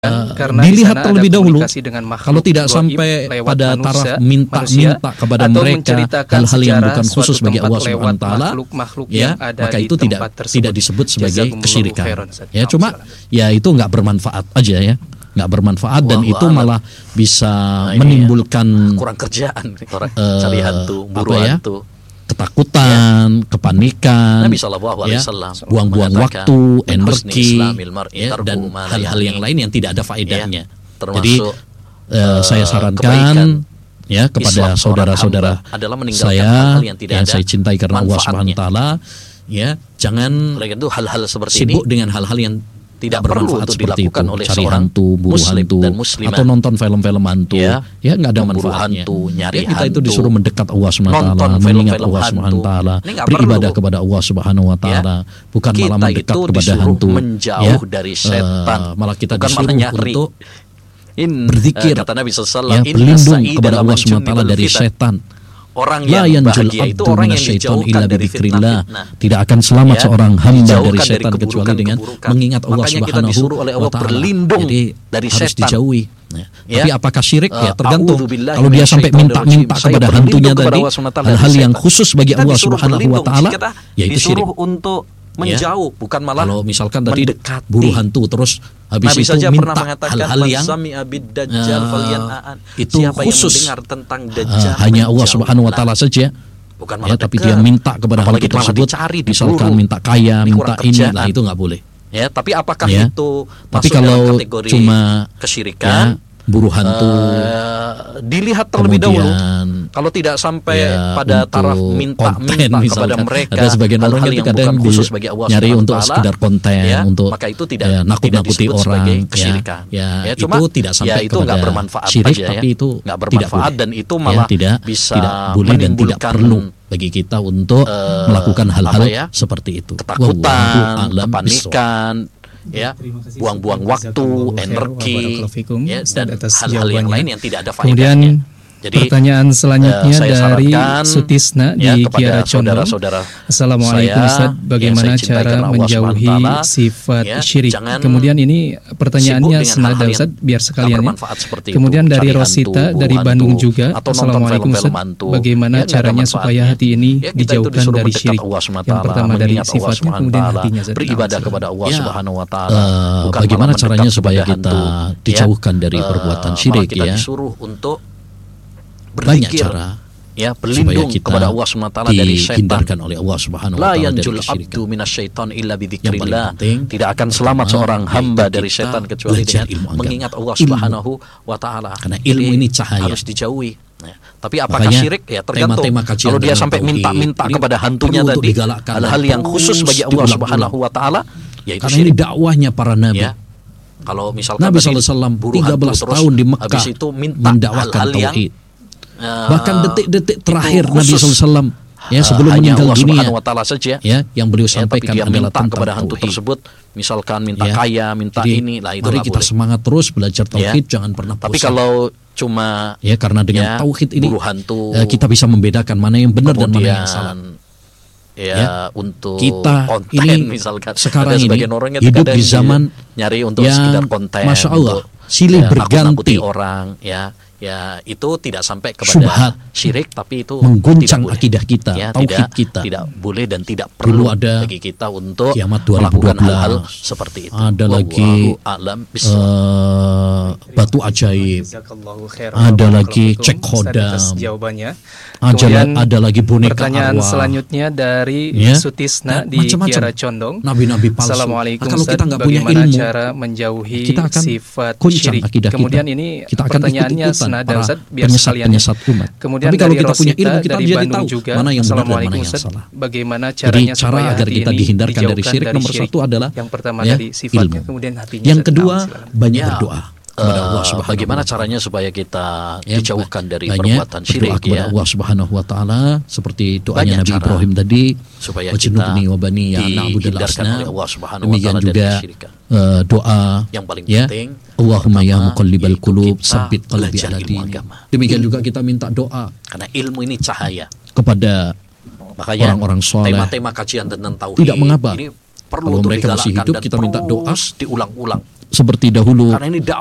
dilihat terlebih dahulu. Kalau tidak sampai pada taraf minta-minta kepada mereka hal-hal yang bukan khusus bagi Allah Subhanahu wa taala, ya, maka itu tidak disebut sebagai kesyirikan. Ya, cuma ya itu nggak bermanfaat aja ya. Nggak bermanfaat dan itu malah bisa menimbulkan kurang kerjaan orang cari hantu, buru hantu. Ketakutan, kepanikan, Nabi Sallallahu Alaihi Wasallam buang-buang waktu, energi, ya, dan hal-hal yang lain yang tidak ada faedahnya. Ya, jadi saya sarankan ya kepada saudara-saudara saya yang saya cintai karena Allah Subhanahu wa taala, ya, jangan hal-hal seperti sibuk ini dengan hal-hal yang tidak perlu bermanfaat untuk seperti dilakukan itu, oleh cari seorang hantu, buru muslim hantu, dan muslimah, atau nonton film-film hantu, ya nggak ada memburu manfaatnya. hantu, nyari ya, kita hantu, itu disuruh mendekat Allah Subhanahu wa taala, mengingat Allah Subhanahu wa taala, beribadah kepada Allah Subhanahu wa taala, bukan malah mendekat kepada hantu. Menjauh dari setan, malah kita bukan disuruh untuk berzikir, kata Nabi sallallahu alaihi wasallam, berlindung kepada Allah Subhanahu wa taala dari setan. Orang yang bahagia itu orang yang dijauhkan dari fitnah. Tidak akan selamat seorang hamba dari setan kecuali dengan mengingat Allah Subhanahu wa taala. Berlindung dari harus setan. Dijauhi. Tapi apakah syirik? Ya tergantung. Kalau dia sampai minta-minta kepada hantunya tadi, hal-hal yang khusus bagi Allah Subhanahu wa taala, ya itu syirik. Untuk menjauh, bukan malah kalau misalkan tadi buru hantu terus habis Nabi itu saja minta hal-hal yang itu khusus tentang Dajjal, hanya Allah Subhanahu wa taala saja. Bukan ya, tapi dia minta kepada hantu tersebut, misalkan minta kaya, minta ini, lah itu nggak boleh. Ya, tapi apakah itu tapi masuk kalau dalam kategori cuma kesyirikan? Buru hantu, dilihat terlebih dahulu. Kalau tidak sampai pada taraf minta-minta kepada mereka, ada sebagian orang yang kadang khusus bagi Allah nyari untuk sekedar konten, untuk maka itu tidak nakut-nakuti orang, kesyirikan. Ya, cuma itu tidak sampai itu nggak bermanfaat syirik, aja, tapi itu nggak bermanfaat dan itu malah tidak boleh dan tidak perlu bagi kita untuk melakukan hal-hal seperti itu. Ketakutan, kepanikan, ya, buang-buang waktu, energi, ya, dan hal-hal yang lain yang tidak ada faedahnya. Jadi, pertanyaan selanjutnya dari Sutisna di Kiara Condong. Assalamualaikum Ustaz, bagaimana cara menjauhi sifat syirik? Kemudian ini pertanyaannya senada Ustaz, biar sekalian ya. Kemudian dari Rosita dari Bandung juga. Assalamualaikum Ustaz, bagaimana caranya supaya hati ini dijauhkan dari syirik? Yang pertama dari sifatnya, kemudian hatinya. Beribadah kepada Allah Subhanahu wa taala. Bagaimana caranya supaya kita dijauhkan dari perbuatan syirik ya? Disuruh untuk banyak cara, ya, berlindung kepada Allah Subhanahu wa taala dari setan. Dihindarkan oleh Allah Subhanahu wa taala dari kesyirikan. Tidak akan selamat seorang hamba dari setan kecuali dengan mengingat Allah Subhanahu wa taala. Karena ilmu ini cahaya, harus dijauhi. Tapi apakah syirik? Ya tergantung. Kalau dia sampai minta-minta kepada hantunya tadi, hal-hal yang khusus bagi Allah Subhanahu wa taala, yaitu karena ini dakwahnya para nabi. Kalau misalkan Nabi SAW 13 tahun di Mekah mendakwakan tauhid. Bahkan detik-detik terakhir Nabi SAW ya sebelum meninggal dunia saja, ya yang beliau sampaikan adalah tentang kepada hantu tersebut, misalkan minta kaya, minta ini, lah itu. Mari kita semangat terus belajar tauhid, jangan pernah bosan. Tapi kalau cuma karena dengan tauhid ini hantu, kita bisa membedakan mana yang benar dan mana yang salah. Untuk kita konten, ini misalkan sekarang ini hidup di zaman nyari untuk yang sekedar konten, Masya Allah silih berganti orang, ya itu tidak sampai kepada syubhat, syirik, tapi itu mengguncang akidah kita, tauhid kita. Tidak boleh dan tidak perlu ada bagi kita untuk kiamat melakukan hal-hal seperti itu. Ada lagi batu ajaib, ada lagi cek hodam, ada lagi boneka pertanyaan arwah. Selanjutnya dari Sutisna di Kiara Condong. Nabi-nabi palsu. Assalamualaikum kalau kita nggak punya bagaimana ilmu, cara menjauhi kita akan sifat syirik. Kemudian ini kita akan pertanyaannya senada Ustaz, biar sekalian. Umat. Kemudian tapi kalau dari kita punya ilmu, kita dari jadi Bandung tahu juga. mana yang benar dan mana yang Ustaz, salah. Bagaimana caranya jadi cara agar kita dihindarkan dari syirik nomor satu adalah yang pertama dari sifatnya, ilmu. kemudian hatinya. Yang kedua banyak berdoa kepada Allah Subhanahu. Bagaimana caranya supaya kita dijauhkan dari perbuatan syirik? Kepada Allah Subhanahu wa taala seperti doanya Nabi Ibrahim tadi, supaya kita dihindarkan oleh Allah Subhanahu wa taala dari kesyirikan. Doa yang paling penting, Allahumma ya muqallibal qulub tsabbit qalbi ala dinik. Demikian juga kita minta doa karena ilmu ini cahaya kepada orang-orang soleh. Tema-tema kajian tentang tauhid tidak mengapa ini perlu kalau mereka masih hidup kita minta doa diulang-ulang seperti dahulu